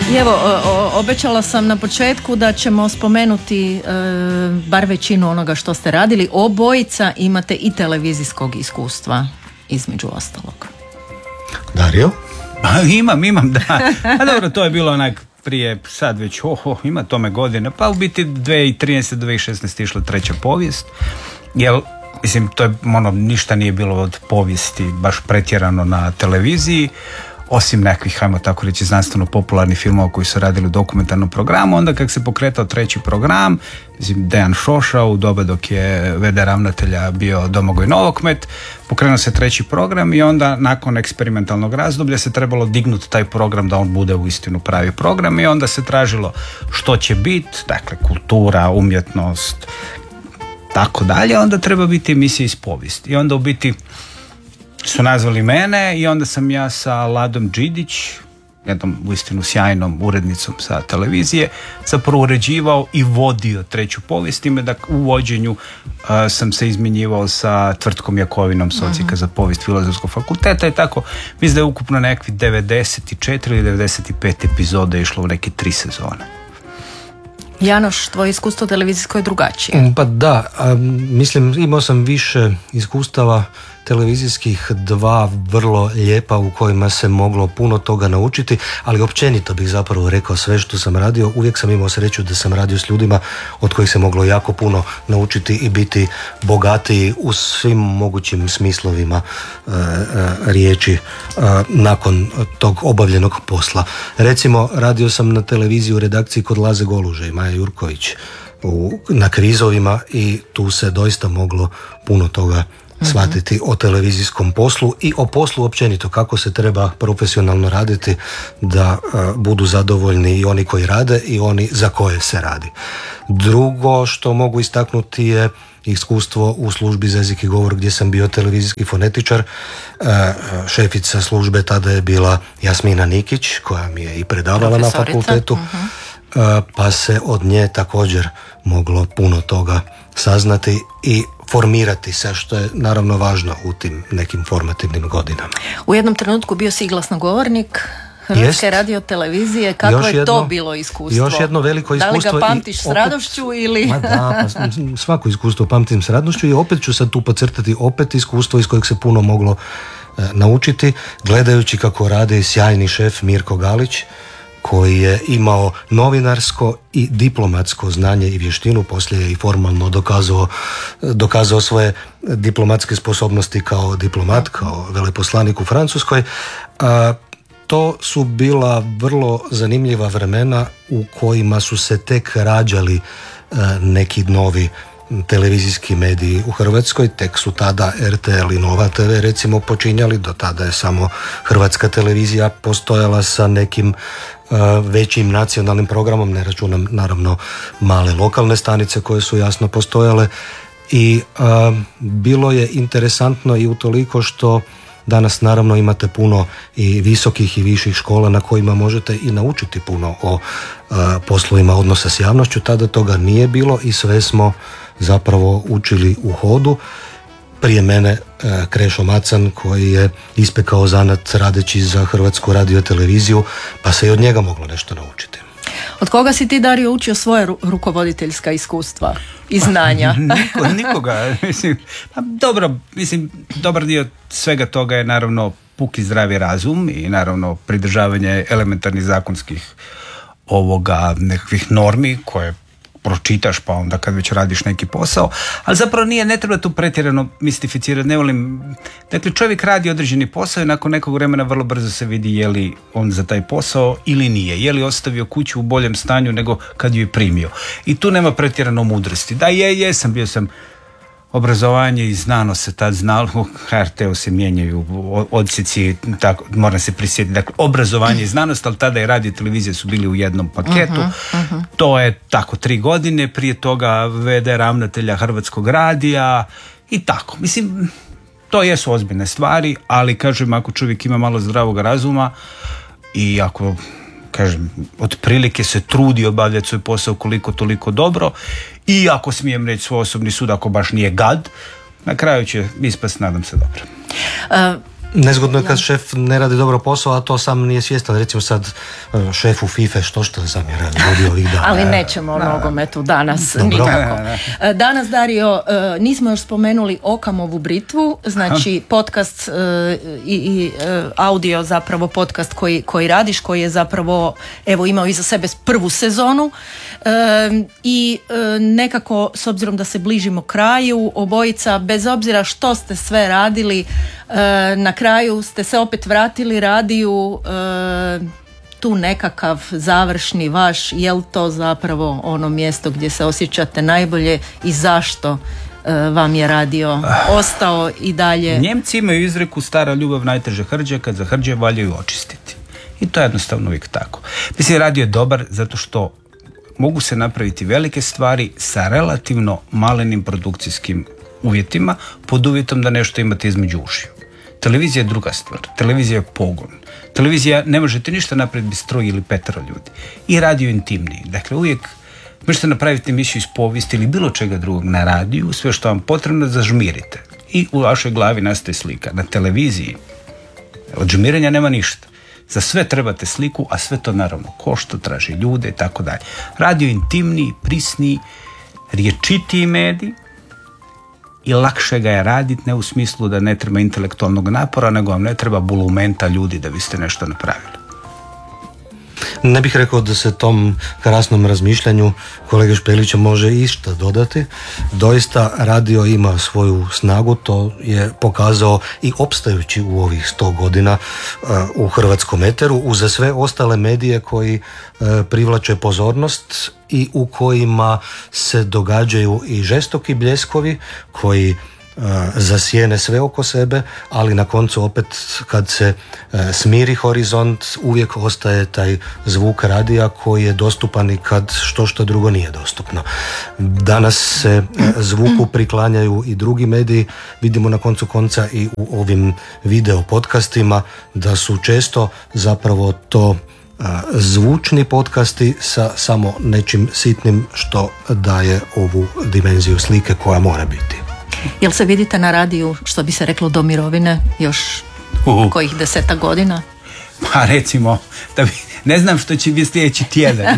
I evo, obećala sam na početku da ćemo spomenuti bar većinu onoga što ste radili. Obojica imate i televizijskog iskustva, između ostalog. Dario? Imam, da. A dobro, to je bilo onak prije, sad već, ima tome godine, pa u biti 2013. 2016. išla treća povijest, jer mislim, to je ništa nije bilo od povijesti baš pretjerano na televiziji, osim nekih, hajmo tako reći, znanstveno-popularnih filmova koji su radili u dokumentarnom programu. Onda kad se pokretao treći program, mislim, Dejan Šoša, u doba dok je v.d. ravnatelja bio Domagoj Novokmet, pokrenuo se treći program i onda nakon eksperimentalnog razdoblja se trebalo dignuti taj program da on bude uistinu pravi program i onda se tražilo što će biti, dakle kultura, umjetnost, tako dalje, onda treba biti emisija iz povijesti. I onda u biti su nazvali mene i onda sam ja sa Ladom Đidić, jednom uistinu sjajnom urednicom sa televizije, zapravo uređivao i vodio treću povijest, time da u vođenju sam se izmjenjivao sa Tvrtkom Jakovinom s Odsjeka za povijest Filozofskog fakulteta i tako. Mislim da je ukupno nekih 94 ili 95 epizoda išlo u neke 3 sezone. Janoš, tvoje iskustvo televizijsko je drugačije. Pa da, mislim, imao sam više iskustava televizijskih, 2 vrlo lijepa u kojima se moglo puno toga naučiti, ali općenito bih zapravo rekao sve što sam radio. Uvijek sam imao sreću da sam radio s ljudima od kojih se moglo jako puno naučiti i biti bogatiji u svim mogućim smislovima riječi nakon tog obavljenog posla. Recimo, radio sam na televiziji u redakciji kod Laze Goluže i Maja Jurković na Krizovima i tu se doista moglo puno toga shvatiti o televizijskom poslu i o poslu općenito, kako se treba profesionalno raditi da budu zadovoljni i oni koji rade i oni za koje se radi. Drugo što mogu istaknuti je iskustvo u službi za jezik i govor gdje sam bio televizijski fonetičar. Šefica službe tada je bila Jasmina Nikić, koja mi je i predavala na fakultetu. Pa se od nje također moglo puno toga saznati i formirati se, što je naravno važno u tim nekim formativnim godinama. U jednom trenutku bio si glasnogovornik Hrvatske radiotelevizije. Kako je to bilo iskustvo? Još jedno veliko iskustvo. Da li ga pamtiš s radošću ili... Ma da, pa svako iskustvo pamtim s radošću i opet ću sad tu podcrtati opet iskustvo iz kojeg se puno moglo naučiti, gledajući kako radi sjajni šef Mirko Galić, koji je imao novinarsko i diplomatsko znanje i vještinu, poslije je i formalno dokazao svoje diplomatske sposobnosti kao diplomat, kao veleposlanik u Francuskoj. To su bila vrlo zanimljiva vremena u kojima su se tek rađali neki novi televizijski mediji u Hrvatskoj. Tek su tada RTL i Nova TV recimo počinjali, do tada je samo Hrvatska televizija postojala sa nekim većim nacionalnim programom, ne računam naravno male lokalne stanice koje su jasno postojale i bilo je interesantno i utoliko što danas naravno imate puno i visokih i viših škola na kojima možete i naučiti puno o poslovima odnosa s javnošću. Tada toga nije bilo i sve smo zapravo učili u hodu. Prije mene Krešo Macan, koji je ispekao zanat radeći za Hrvatsku radioteleviziju, pa se i od njega moglo nešto naučiti. Od koga si ti, Dario, učio svoje rukovoditeljska iskustva i znanja? Nikoga. Dobar dio svega toga je naravno puki zdravi razum i naravno pridržavanje elementarnih zakonskih nekakvih normi koje pročitaš pa onda kad već radiš neki posao, ali zapravo ne treba tu pretjerano mistificirati, ne volim. Dakle, čovjek radi određeni posao i nakon nekog vremena vrlo brzo se vidi je li on za taj posao ili nije, je li ostavio kuću u boljem stanju nego kad ju je primio. I tu nema pretjerano mudrosti. Da, bio sam obrazovanje i znanost se tad znalo, u HRT-u se mijenjaju odsjeci, tako, moram se prisjetiti, dakle, obrazovanje i znanost, ali tada i radio i televizija su bili u jednom paketu. To je tako 3 godine, prije toga v.d. ravnatelja Hrvatskog radija i tako. Mislim, to jesu ozbiljne stvari, ali kažem, ako čovjek ima malo zdravog razuma i ako, kažem, otprilike se trudi obavljati svoj posao koliko toliko dobro i ako smijem reći svoj osobni sud, ako baš nije gad, na kraju će ispast, nadam se, dobro. Nezgodno je kad šef ne radi dobro posao, a to sam nije svjestan. Recimo sad šefu FIFA što sam je radio ovih dana. Ali nećemo o nogometu danas nikako. Danas, Dario, nismo još spomenuli Okamovu britvu, znači podcast i audio zapravo podcast koji radiš, koji je zapravo evo imao iza sebe prvu sezonu i nekako s obzirom da se bližimo kraju, obojica bez obzira što ste sve radili, na kraju ste se opet vratili radiju, tu nekakav završni vaš, je li to zapravo ono mjesto gdje se osjećate najbolje i zašto vam je radio ostao i dalje? Njemci imaju izreku stara ljubav najteže hrđe, kad za hrđe valjaju očistiti. I to je jednostavno uvijek tako. Mislim, radio je dobar zato što mogu se napraviti velike stvari sa relativno malenim produkcijskim uvjetima, pod uvjetom da nešto imate između ušiju. Televizija je druga stvar. Televizija je pogon. Televizija ne možete ništa napraviti bez 3 ili 5 ljudi. I radio je intimniji. Dakle, uvijek možete napraviti emisiju iz povijesti ili bilo čega drugog na radiju, sve što vam potrebno zažmirite. I u vašoj glavi nastaje slika. Na televiziji od žmirenja nema ništa. Za sve trebate sliku, a sve to naravno košta, traži ljude i tako dalje. Radio je intimniji, prisniji, riječitiji medij i lakše ga je raditi, ne u smislu da ne treba intelektualnog napora, nego vam ne treba bulumenta ljudi da biste nešto napravili. Ne bih rekao da se tom krasnom razmišljanju kolege Špelića može išta dodati. Doista radio ima svoju snagu, to je pokazao i opstajući u ovih 100 godina u hrvatskom eteru, uza sve ostale medije koji privlače pozornost i u kojima se događaju i žestoki bljeskovi koji zasjene sve oko sebe, ali na koncu opet kad se smiri horizont uvijek ostaje taj zvuk radija koji je dostupan i kad što drugo nije dostupno. Danas se zvuku priklanjaju i drugi mediji, vidimo na koncu konca i u ovim video podcastima da su često zapravo to zvučni podcasti sa samo nečim sitnim što daje ovu dimenziju slike koja mora biti. Jel se vidite na radiju, što bi se reklo, do mirovine još kojih 10 godina? Pa recimo, ne znam što će biti sljedeći tjedan.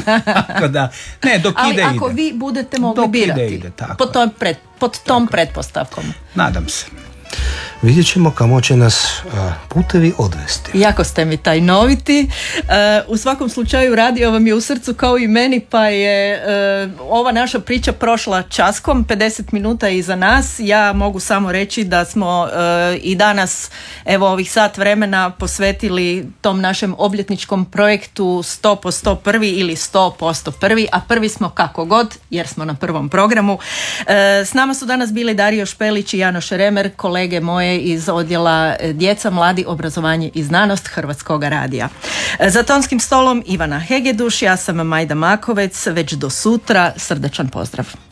Dok ali ide ako ide. vi budete mogli birati pod tom pretpostavkom. Nadam se. Vidjet ćemo kamo će nas putevi odvesti. Jako ste mi tajnoviti. U svakom slučaju radio vam je u srcu kao i meni, pa je ova naša priča prošla časkom, 50 minuta je iza nas. Ja mogu samo reći da smo i danas ovih sat vremena posvetili tom našem obljetničkom projektu 100% prvi ili 100% prvi, a prvi smo kako god jer smo na prvom programu. S nama su danas bili Dario Špelić i Janoš Remer, kolege moje iz odjela Djeca, mladi, obrazovanje i znanost Hrvatskoga radija. Za tonskim stolom Ivana Hegeduš, ja sam Majda Makovec, već do sutra, srdačan pozdrav.